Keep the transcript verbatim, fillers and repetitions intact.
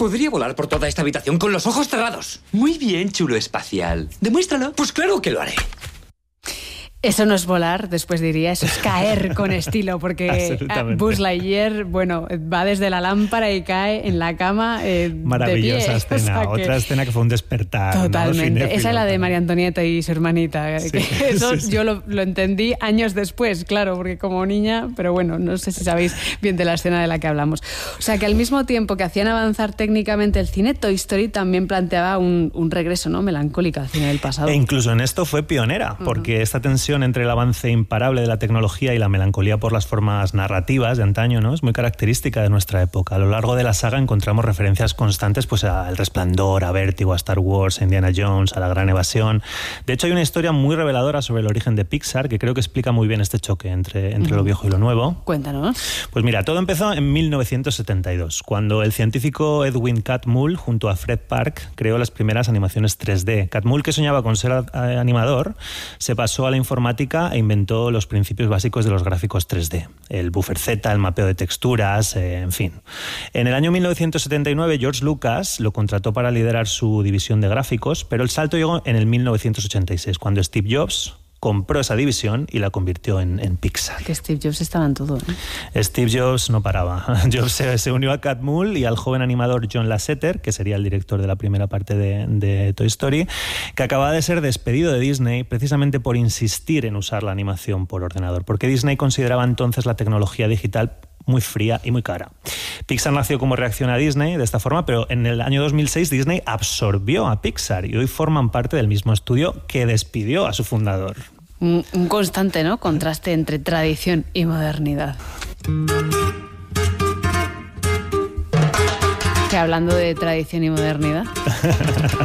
Podría volar por toda esta habitación con los ojos cerrados. Muy bien, chulo espacial. Demuéstralo. Pues claro que lo haré. Eso no es volar, después diría, eso es caer con estilo, porque Buzz Lightyear, bueno, va desde la lámpara y cae en la cama eh, Maravillosa de pie. escena, O sea que... otra escena que fue un despertar. Totalmente, ¿no? esa es la de María Antonieta y su hermanita, sí, que eso sí, sí. yo lo, lo entendí años después, claro, porque como niña, pero bueno, no sé si sabéis bien de la escena de la que hablamos. O sea que al mismo tiempo que hacían avanzar técnicamente el cine, Toy Story también planteaba un, un regreso, ¿no?, melancólico al cine del pasado. E incluso en esto fue pionera, porque uh-huh. esta tensión entre el avance imparable de la tecnología y la melancolía por las formas narrativas de antaño, ¿no?, es muy característica de nuestra época. A lo largo de la saga encontramos referencias constantes pues, a El Resplandor, a Vértigo, a Star Wars, a Indiana Jones, a La Gran Evasión. De hecho, hay una historia muy reveladora sobre el origen de Pixar que creo que explica muy bien este choque entre, entre uh-huh. lo viejo y lo nuevo. Cuéntanos. Pues mira, todo empezó en mil novecientos setenta y dos, cuando el científico Edwin Catmull, junto a Fred Park, creó las primeras animaciones tres D. Catmull, que soñaba con ser animador, se pasó a la informática e inventó los principios básicos de los gráficos tres D, el buffer Z, el mapeo de texturas, eh, en fin. En el año mil novecientos setenta y nueve, George Lucas lo contrató para liderar su división de gráficos, pero el salto llegó en el mil novecientos ochenta y seis, cuando Steve Jobs compró esa división y la convirtió en, en Pixar. Que Steve Jobs estaba en todo, ¿eh? Steve Jobs no paraba. Jobs se, se unió a Catmull y al joven animador John Lasseter, que sería el director de la primera parte de, de Toy Story, que acababa de ser despedido de Disney precisamente por insistir en usar la animación por ordenador, porque Disney consideraba entonces la tecnología digital muy fría y muy cara. Pixar nació como reacción a Disney de esta forma, pero en el año dos mil seis Disney absorbió a Pixar y hoy forman parte del mismo estudio que despidió a su fundador. Un, un constante, ¿no?, contraste entre tradición y modernidad. Que hablando de tradición y modernidad...